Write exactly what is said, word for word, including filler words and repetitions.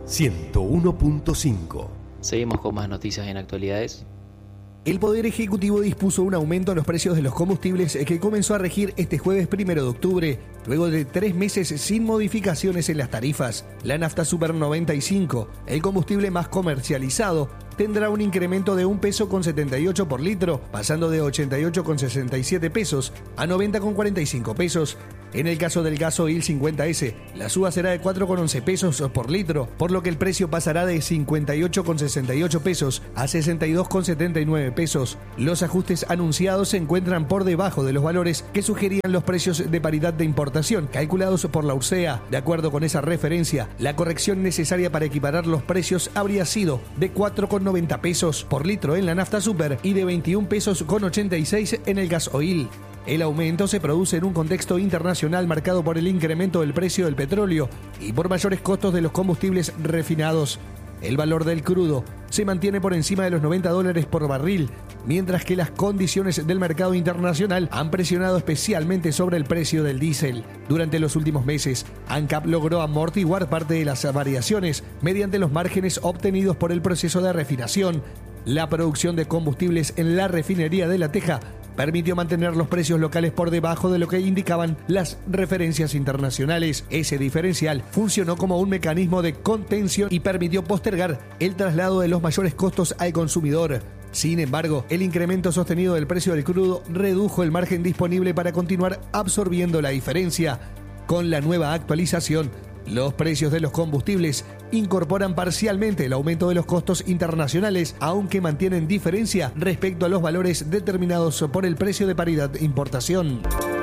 ciento uno punto cinco. Seguimos con más noticias en actualidades. El Poder Ejecutivo dispuso un aumento a los precios de los combustibles que comenzó a regir este jueves primero de octubre, luego de tres meses sin modificaciones en las tarifas. La nafta Super noventa y cinco, el combustible más comercializado, tendrá un incremento de un peso con setenta y ocho por litro, pasando de ochenta y ocho con sesenta y siete pesos a noventa con cuarenta y cinco pesos. En el caso del gasoil cincuenta ese, la suba será de cuatro con once pesos por litro, por lo que el precio pasará de cincuenta y ocho con sesenta y ocho pesos a sesenta y dos con setenta y nueve pesos. Los ajustes anunciados se encuentran por debajo de los valores que sugerían los precios de paridad de importación, calculados por la U R S E A. De acuerdo con esa referencia, la corrección necesaria para equiparar los precios habría sido de cuatro con noventa pesos por litro en la nafta super y de veintiún pesos con ochenta y seis en el gasoil. El aumento se produce en un contexto internacional marcado por el incremento del precio del petróleo y por mayores costos de los combustibles refinados. El valor del crudo se mantiene por encima de los noventa dólares por barril, mientras que las condiciones del mercado internacional han presionado especialmente sobre el precio del diésel. Durante los últimos meses, ANCAP logró amortiguar parte de las variaciones mediante los márgenes obtenidos por el proceso de refinación. La producción de combustibles en la refinería de La Teja permitió mantener los precios locales por debajo de lo que indicaban las referencias internacionales. Ese diferencial funcionó como un mecanismo de contención y permitió postergar el traslado de los mayores costos al consumidor. Sin embargo, el incremento sostenido del precio del crudo redujo el margen disponible para continuar absorbiendo la diferencia. Con la nueva actualización, los precios de los combustibles incorporan parcialmente el aumento de los costos internacionales, aunque mantienen diferencia respecto a los valores determinados por el precio de paridad de importación.